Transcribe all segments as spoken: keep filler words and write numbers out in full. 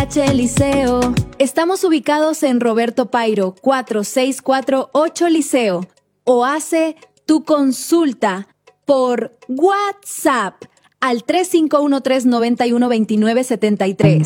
H Liceo. Estamos ubicados en Roberto Pairo, cuatro seis cuatro ocho Liceo. O hace tu consulta por WhatsApp al tres cinco uno tres, nueve uno dos nueve siete tres.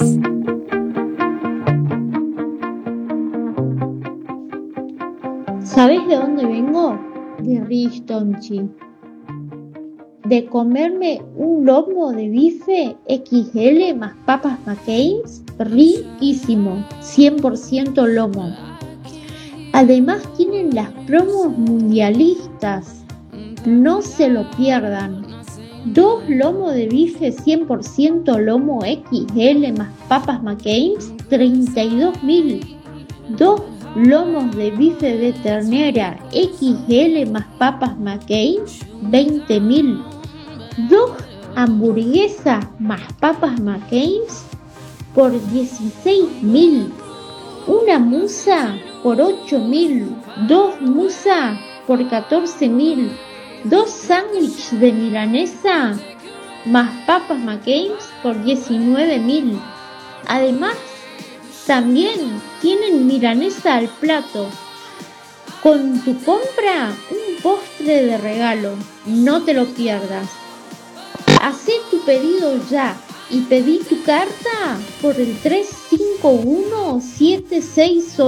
¿Sabés de dónde vengo? De Ristonchi. De comerme un lomo de bife equis ele más papas McCain's, riquísimo, cien por ciento lomo. Además tienen las promos mundialistas, no se lo pierdan. Dos lomos de bife cien por ciento lomo equis ele más papas McCain's, treinta y dos mil. Dos lomos de bife de ternera equis ele más papas McCain's, veinte mil. Dos hamburguesas más papas McCain's por dieciséis mil. Una musa por ocho mil. Dos musas por catorce mil. Dos sándwiches de milanesa más papas McCain's por diecinueve mil. Además, también tienen milanesa al plato. Con tu compra, un postre de regalo. No te lo pierdas. Hacé tu pedido ya y pedí tu carta por el tres cinco uno siete seis ocho.